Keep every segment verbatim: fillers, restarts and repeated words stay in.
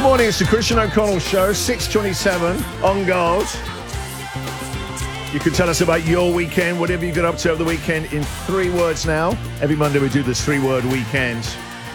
Good morning, it's the Christian O'Connell Show, six twenty-seven on Gold. You can tell us about your weekend, whatever you got up to over the weekend, in three words now. Every Monday we do this three-word weekend.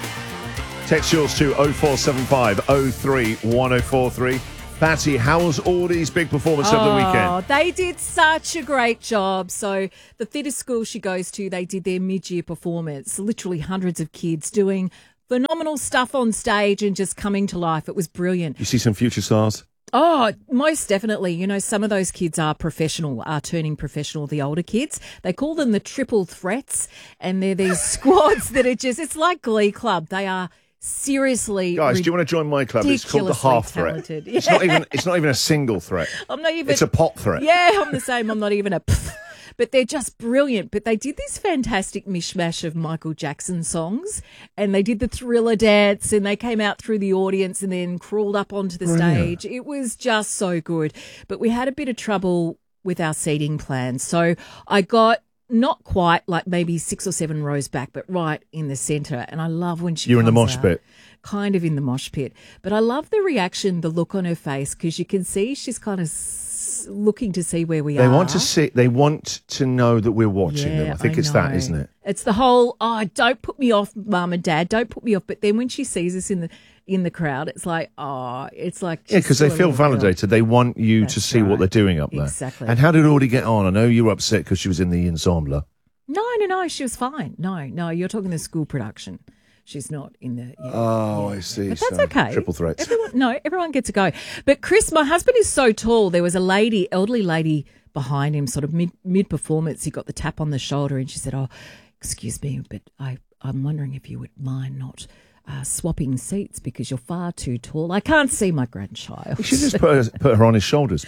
Text yours to oh four seven five oh three one oh four three. Patty, how was Aldi's big performance oh, over the weekend? Oh, they did such a great job. So the theatre school she goes to, they did their mid-year performance. Literally hundreds of kids doing phenomenal stuff on stage and just coming to life. It was brilliant. You see some future stars? Oh, most definitely. You know, some of those kids are professional, are turning professional, the older kids. They call them the triple threats, and they're these squads that are just, it's like Glee Club. They are seriously Guys, do you want to join my club? It's called the half threat. Yeah. It's not even it's not even a single threat. I'm not even It's a pot threat. Yeah, I'm the same. I'm not even a pff. But they're just brilliant. But they did this fantastic mishmash of Michael Jackson songs, and they did the Thriller dance, and they came out through the audience and then crawled up onto the Brilliant. stage. It was just so good. But we had a bit of trouble with our seating plans. So I got not quite like maybe six or seven rows back, but right in the centre. And I love when she You're in the comes mosh out, pit. kind of in the mosh pit. But I love the reaction, the look on her face, because you can see she's kind of s- looking to see where we They are. want to see. They want to know that we're watching Yeah, them. I think I it's that, know. isn't it? It's the whole, oh, don't put me off, Mum and Dad. Don't put me off. But then when she sees us in the in the crowd, it's like, oh, it's like... Yeah, because they feel validated. They want you That's to see right. what they're doing up there. Exactly. And how did Audie get on? I know you were upset because she was in the ensemble. No, no, no, she was fine. No, no, you're talking the school production. She's not in the... Yeah, Oh, yeah. I see. But that's So, okay. triple threats. Everyone, no, everyone gets a go. But Chris, my husband is so tall. There was a lady, elderly lady behind him, sort of mid, mid-performance. He got the tap on the shoulder and she said, oh, excuse me, but I, I'm wondering if you would mind not... Uh, swapping seats because you're far too tall. I can't see my grandchild. You should just put her, put her on his shoulders.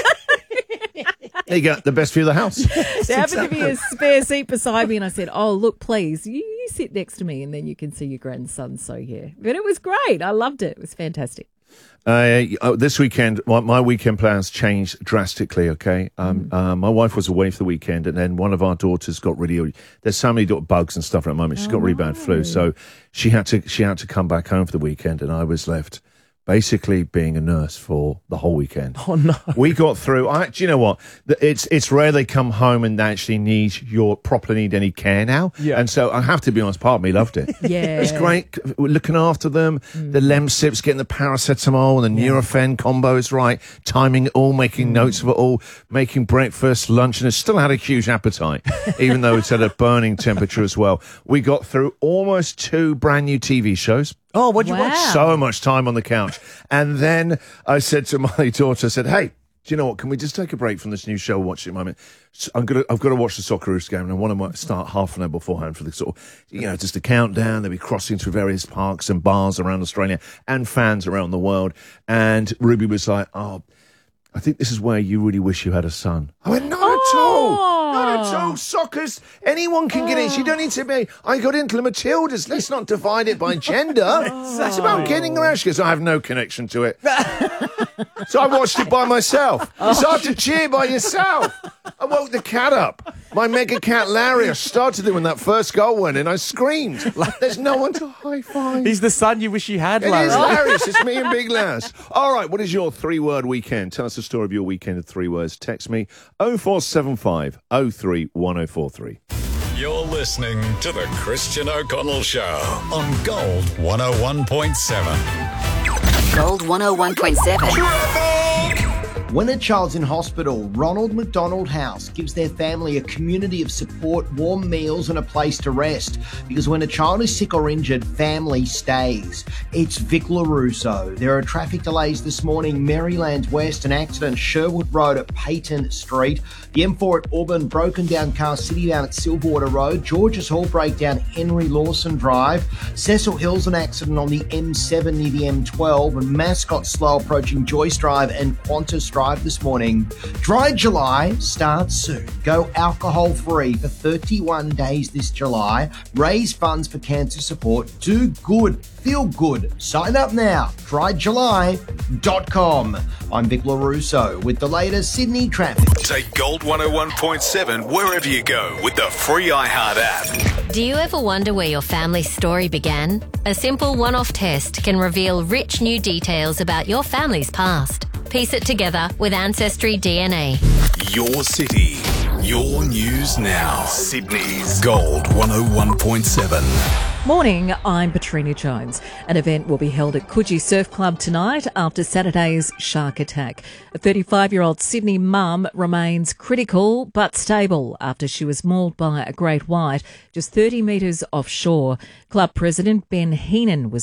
There you go, the best view of the house. There happened to be a spare seat beside me and I said, oh, look, please, you, you sit next to me and then you can see your grandson. So, yeah. But it was great. I loved it. It was fantastic. Uh, oh, this weekend, my, my weekend plans changed drastically, okay? Um, mm. uh, my wife was away for the weekend, and then one of our daughters got really... There's so many bugs and stuff at the moment. She's got oh, really bad flu, so she had to she had to come back home for the weekend, and I was left basically being a nurse for the whole weekend. Oh, no. We got through... I, do you know what? It's it's rare they come home and they actually need your... properly need any care now. Yeah. And so I have to be honest, part of me loved it. Yeah. It was great looking after them, mm. the Lemsips, getting the paracetamol and the yeah. Nurofen combo is right, timing it all, making mm. notes of it all, making breakfast, lunch, and it still had a huge appetite, even though it's at a burning temperature as well. We got through almost two brand new T V shows. Oh, what'd you wow. watch? So much time on the couch. And then I said to my daughter, I said, hey, do you know what? Can we just take a break from this new show? Watch it a moment. So I'm gonna, I've got to watch the Socceroos game, and I want to start half an hour beforehand for the sort of, you know, just a countdown. They'll be crossing through various parks and bars around Australia and fans around the world. And Ruby was like, "Oh, I think this is where you really wish you had a son." I went, "Not at all, not at all. Soccer's anyone can get in. You don't need to be. I got into the Matildas. Let's not divide it by gender. It's about getting around." She goes, "I have no connection to it." So I watched it by myself. You start to cheer by yourself. I woke the cat up. My mega cat Larry, I started it when that first goal went in. I screamed. There's no one to high five. He's the son you wish you had, It Larry. is Larry. It's just me and Big Laz. All right, what is your three-word weekend? Tell us the story of your weekend in three words. Text me oh four seven five oh three one oh four three. You're listening to the Christian O'Connell Show on Gold one oh one point seven. Gold one oh one point seven. When a child's in hospital, Ronald McDonald House gives their family a community of support, warm meals and a place to rest. Because when a child is sick or injured, family stays. It's Vic LaRusso. There are traffic delays this morning. Maryland West, an accident, Sherwood Road at Payton Street. The M four at Auburn, broken down car City down at Silverwater Road. Georges Hall breakdown, Henry Lawson Drive. Cecil Hills, an accident on the M seven near the M twelve. And Mascot slow approaching Joyce Drive and Qantas Drive. Drive this morning. Dry July starts soon. Go alcohol-free for thirty-one days this July. Raise funds for cancer support. Do good. Feel good. Sign up now. dry july dot com. I'm Vic LaRusso with the latest Sydney traffic. Take Gold one oh one point seven wherever you go with the free iHeart app. Do you ever wonder where your family's story began? A simple one-off test can reveal rich new details about your family's past. Piece it together with Ancestry D N A. Your city, your news now. Sydney's Gold one oh one point seven. Morning, I'm Patrina Jones. An event will be held at Coogee Surf Club tonight after Saturday's shark attack. A thirty-five-year-old Sydney mum remains critical but stable after she was mauled by a great white just thirty metres offshore. Club president Ben Heenan was